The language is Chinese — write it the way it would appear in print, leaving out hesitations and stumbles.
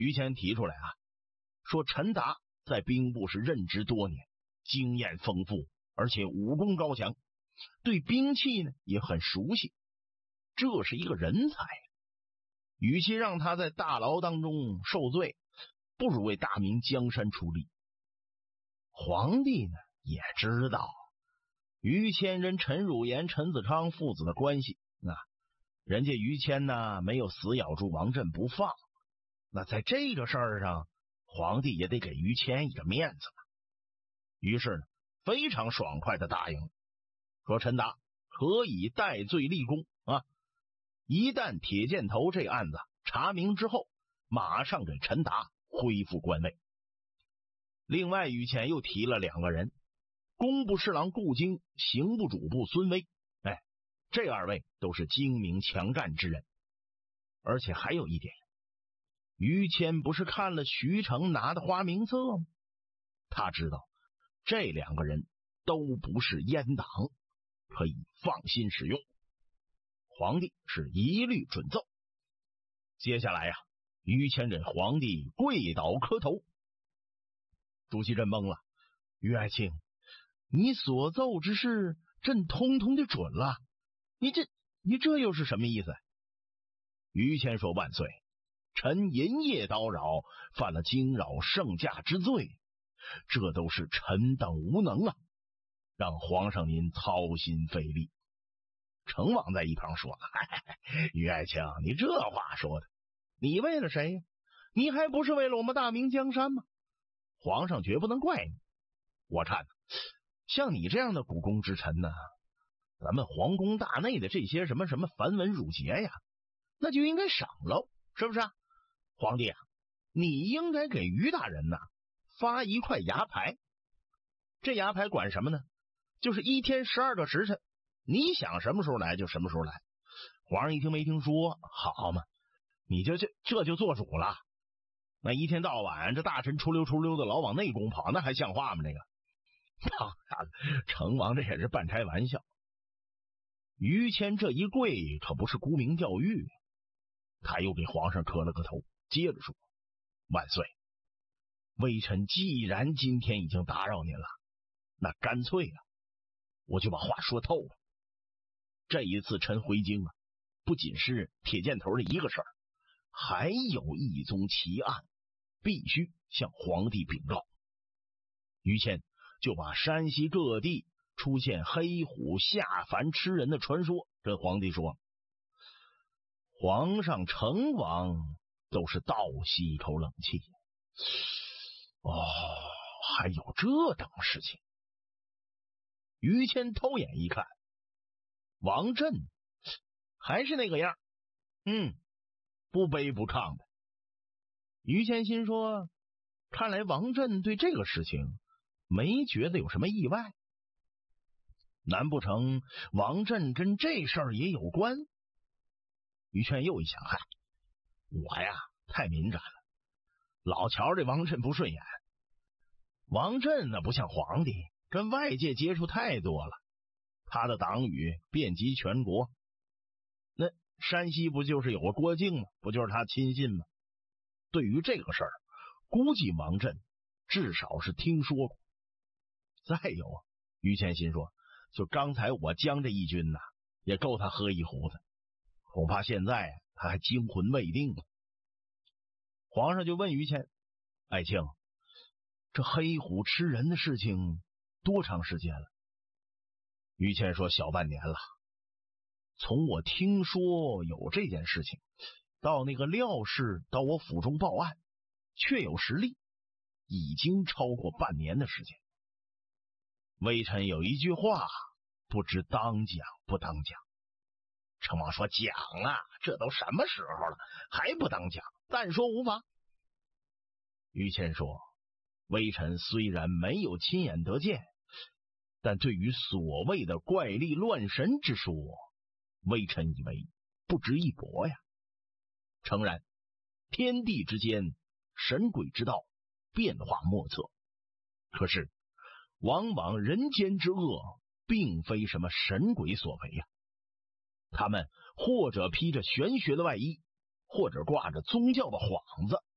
于谦提出来啊，说陈达在兵部是任职多年，经验丰富，而且武功高强，对兵器呢也很熟悉，这是一个人才。与其让他在大牢当中受罪，不如为大明江山出力。皇帝呢也知道于谦跟陈汝言、陈子昌父子的关系，人家于谦呢没有死咬住王振不放，那在这个事儿上，皇帝也得给于谦一个面子。于是呢，非常爽快的答应了，说陈达可以戴罪立功啊！一旦铁箭头这案子查明之后，马上给陈达恢复官位。另外，于谦又提了2个人，工部侍郎顾京、刑部主簿孙威，这2位都是精明强干之人。而且还有一点，于谦不是看了徐成拿的花名册吗？他知道这2个人都不是阉党，可以放心使用。皇帝是一律准奏。接下来呀，于谦给皇帝跪倒磕头。朱祁镇懵了，于爱卿，你所奏之事，朕通通的准了，你这又是什么意思？于谦说：万岁，臣淫业叨扰，犯了惊扰圣驾之罪，这都是臣等无能啊，让皇上您操心费力。成王在一旁说：于爱卿，你这话说的，你为了谁呀？你还不是为了我们大明江山吗？皇上绝不能怪你。我看像你这样的股肱之臣呢，咱们皇宫大内的这些什么繁文缛节呀，那就应该赏喽，是不是啊？皇帝啊，你应该给于大人发一块牙牌。这牙牌管什么呢？就是1天12个时辰，你想什么时候来就什么时候来。皇上一听没听说，好嘛，你这就做主了。那一天到晚这大臣出溜的老往内宫跑，那还像话吗？这个成王这也是半开玩笑。于谦这一跪可不是沽名钓誉，他又给皇上磕了个头，接着说：万岁，微臣既然今天已经打扰您了，那干脆我就把话说透了。这一次臣回京不仅是铁箭头的一个事儿，还有一宗奇案，必须向皇帝禀告。于谦就把山西各地出现黑虎下凡吃人的传说跟皇帝说。皇上成王都是倒吸一口冷气，还有这等事情。于谦偷眼一看，王振还是那个样，不卑不亢的。于谦心说，看来王振对这个事情没觉得有什么意外，难不成王振跟这事儿也有关？于谦又一想，我太敏感了，老瞧这王振不顺眼。王振那不像皇帝，跟外界接触太多了，他的党羽遍及全国。那山西不就是有个郭靖吗？不就是他亲信吗？对于这个事儿，估计王振至少是听说过。再有于谦心说，就刚才我将这一军也够他喝一壶子，恐怕现在他还惊魂未定了。皇上就问于谦：爱卿，这黑虎吃人的事情多长时间了？于谦说：小半年了。从我听说有这件事情，到那个廖氏到我府中报案，确有实例，已经超过半年的时间。微臣有一句话，不知当讲不当讲。成王说：讲这都什么时候了，还不当讲？但说无妨。于谦说：微臣虽然没有亲眼得见，但对于所谓的怪力乱神之说，微臣以为不值一驳呀。诚然，天地之间，神鬼之道，变化莫测。可是往往人间之恶并非什么神鬼所为呀，他们或者披着玄学的外衣，或者挂着宗教的幌子，